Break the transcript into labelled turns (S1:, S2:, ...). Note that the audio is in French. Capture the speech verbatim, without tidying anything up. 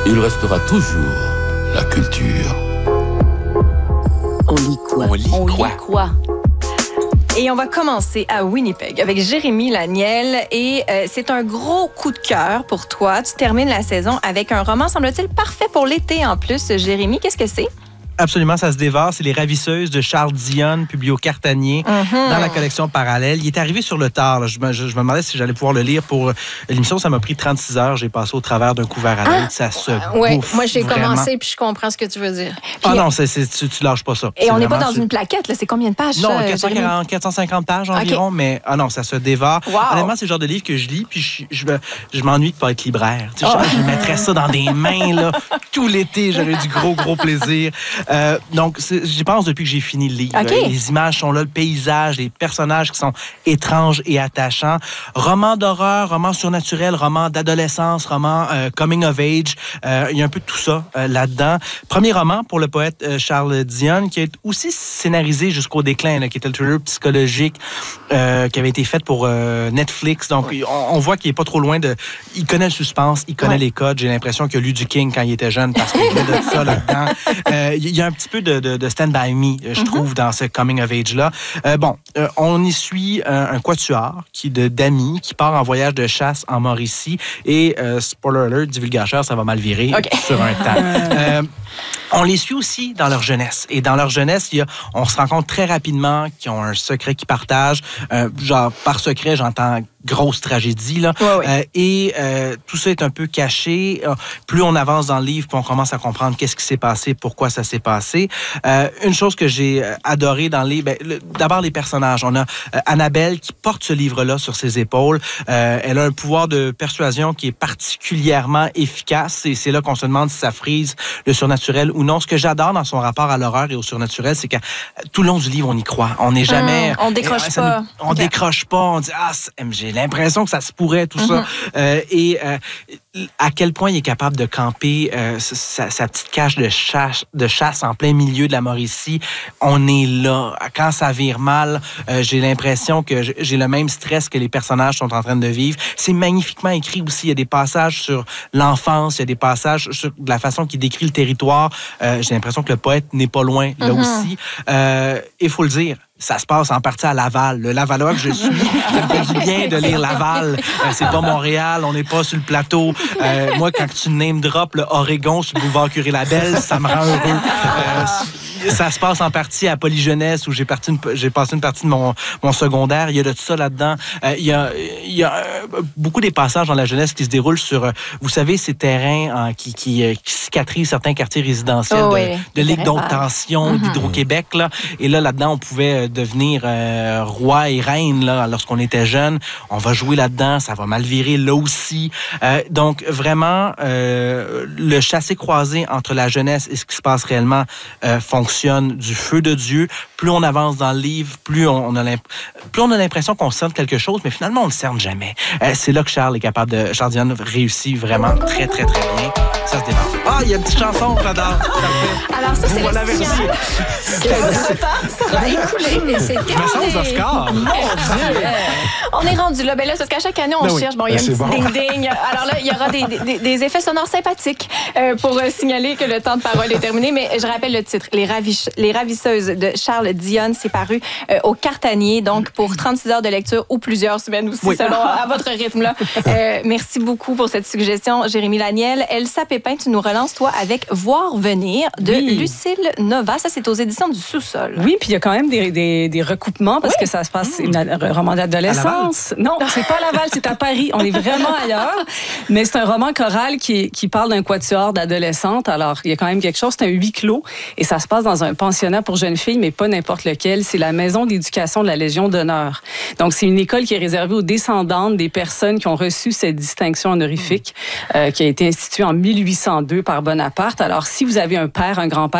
S1: il restera toujours la culture.
S2: On lit quoi?
S3: On lit
S2: On
S3: quoi?
S2: lit quoi?
S4: Et on va commencer à Winnipeg avec Jérémy Laniel. Et euh, c'est un gros coup de cœur pour toi. Tu termines la saison avec un roman, semble-t-il, parfait pour l'été en plus. Jérémy, qu'est-ce que c'est?
S5: Absolument, ça se dévore. C'est Les Ravisseuses de Charles Dionne, publié au Cartanier,
S4: Mm-hmm.
S5: dans la collection Parallèle. Il est arrivé sur le tard. Là. Je, me, je, je me demandais si j'allais pouvoir le lire pour l'émission. Ça m'a pris trente-six heures. J'ai passé au travers d'un couvert à l'aide. Ça se
S2: Oui,
S5: bouffe
S2: moi j'ai
S5: vraiment.
S2: commencé puis je comprends ce que tu veux dire.
S5: Ah
S4: Puis,
S5: non, c'est, c'est, tu, tu lâches pas ça.
S4: Et
S5: C'est
S4: on n'est pas
S5: vraiment
S4: dans
S5: sur-
S4: une plaquette, là. C'est combien de pages?
S5: Non,
S4: ça,
S5: quatre cent quarante,
S4: Jérémy?
S5: quatre cent cinquante pages environ,
S4: OK.
S5: mais ah non, ça se dévore.
S4: Wow.
S5: Honnêtement, c'est le genre de livre que je lis, puis je, je, me- je m'ennuie de pas être libraire. Tu sais,
S4: Oh.
S5: je, je mettrais ça dans des mains là, tout l'été, j'aurais du gros, gros plaisir. Euh, donc, c'est- j'y pense depuis que j'ai fini le livre.
S4: OK.
S5: Les images sont là, le paysage, les personnages qui sont étranges et attachants. Roman d'horreur, roman surnaturel, roman d'adolescence, roman euh, coming of age. Euh, il y a un peu de tout ça euh, là-dedans. Premier roman pour le poète euh, Charles Dionne, qui est aussi scénarisé jusqu'au déclin, là, qui était le thriller psychologique euh, qui avait été fait pour euh, Netflix. Donc, on, on voit qu'il est pas trop loin de... Il connaît le suspense, il connaît
S4: Ouais.
S5: les codes. J'ai l'impression qu'il a lu du King quand il était jeune parce qu'il y a de ça là-dedans. Euh, Il y a un petit peu de, de, de Stand By Me, je trouve, dans ce coming of age-là. Euh, bon, euh, on y suit un, un quatuor qui, de, d'amis qui part en voyage de chasse en Mauricie et, euh, spoiler alert, divulgateur, ça va mal virer
S4: OK.
S5: sur un temps. Euh, on les suit aussi dans leur jeunesse. Et dans leur jeunesse, il y a, on se rend compte très rapidement qu'ils ont un secret qu'ils partagent. Euh, genre, par secret, j'entends grosse tragédie, là.
S4: Ouais, ouais.
S5: Euh, et euh, tout ça est un peu caché. Euh, plus on avance dans le livre, plus on commence à comprendre qu'est-ce qui s'est passé, pourquoi ça s'est passé. Euh, une chose que j'ai euh, adorée dans le livre, ben, le- d'abord les personnages. On a euh, Annabelle qui porte ce livre-là sur ses épaules. Euh, elle a un pouvoir de persuasion qui est particulièrement efficace. Et c'est là qu'on se demande si ça frise le surnaturel ou non. Ce que j'adore dans son rapport à l'horreur et au surnaturel, c'est que euh, tout le long du livre, on y croit. On n'est jamais...
S4: Hum, on décroche
S5: euh, ça
S4: pas.
S5: nous- on
S4: OK.
S5: décroche pas. On dit, ah, c'est- j'ai l'impression que ça se pourrait, tout ça. Euh, et euh, à quel point il est capable de camper euh, sa, sa petite cache de chasse, de chasse en plein milieu de la Mauricie. On est là. Quand ça vire mal, euh, j'ai l'impression que j'ai le même stress que les personnages sont en train de vivre. C'est magnifiquement écrit aussi. Il y a des passages sur l'enfance, il y a des passages sur la façon qu'il décrit le territoire. Euh, j'ai l'impression que le poète n'est pas loin, là
S4: Mm-hmm.
S5: aussi. Euh, il faut le dire, ça se passe en partie à Laval. Le Lavalois que je suis, ça me fait du bien de lire Laval. Euh, c'est pas Montréal, on n'est pas sur le plateau. Euh, moi, quand tu name drop le Oregon sur le boulevard Curie-Labelle, ça me rend heureux. Euh, ça se passe en partie à Polyjeunesse, où j'ai, parti une, j'ai passé une partie de mon, mon secondaire. Il y a de tout ça là-dedans. Euh, il y a, il y a euh, beaucoup des passages dans la jeunesse qui se déroulent sur, euh, vous savez, ces terrains euh, qui, qui, euh, qui cicatrisent certains quartiers résidentiels
S4: Oh,
S5: de,
S4: oui.
S5: de
S4: Les
S5: Ligue
S4: terrains
S5: d'haute
S4: vagues.
S5: tension, d'Hydro-Québec. Là. Et là, là-dedans, on pouvait euh, devenir euh, roi et reine là, lorsqu'on était jeune. On va jouer là-dedans, ça va mal virer là aussi. Euh, donc, vraiment, euh, le chassé-croisé entre la jeunesse et ce qui se passe réellement euh, fonctionne du feu de Dieu. Plus on avance dans le livre, plus on, on a, l'imp... plus on a l'impression qu'on cerne quelque chose, mais finalement, on ne le cerne jamais. Euh, c'est là que Charles est capable de... Charles Dionne réussit vraiment très, très, très bien. Ça se démarre. Ah, il y a une petite chanson, j'adore.
S4: Alors ça, c'est
S5: Voilà,
S4: le
S5: merci.
S4: signal que votre temps sera écoulé.
S2: Mais c'est
S5: Je me sens aux Oscars.
S4: On est rendu là. Ben là, parce qu'à chaque année, on
S5: Ben oui.
S4: cherche. Bon, il y a
S3: Ben,
S4: un
S3: c'est
S4: petit
S3: bon.
S4: ding-ding. Alors là, il y aura des, des, des effets sonores sympathiques euh, pour euh, signaler que le temps de parole est terminé. Mais je rappelle le titre, Les, Ravish- Les Ravisseuses de Charles Dionne. C'est paru euh, au Cartanier, donc pour trente-six heures de lecture ou plusieurs semaines aussi,
S5: Oui.
S4: selon à votre rythme-là. Euh, merci beaucoup pour cette suggestion, Jérémy Laniel. Elsa Pépin, tu nous relances, toi, avec Voir venir de
S6: Oui.
S4: Lucille Nova. Ça, c'est aux éditions du Sous-sol.
S6: Oui, puis il y a quand même des, des, des recoupements parce que ça se passe, c'est une- un roman d'adolescence. Non, c'est pas à Laval, c'est à Paris. On est vraiment ailleurs. Mais c'est un roman choral qui, qui parle d'un quatuor d'adolescentes. Alors, il y a quand même quelque chose. C'est un huis clos et ça se passe dans un pensionnat pour jeunes filles, mais pas n'importe lequel. C'est la maison d'éducation de la Légion d'honneur. Donc, c'est une école qui est réservée aux descendantes des personnes qui ont reçu cette distinction honorifique euh, qui a été instituée en mille huit cent deux par Bonaparte. Alors, si vous avez un père, un grand-père,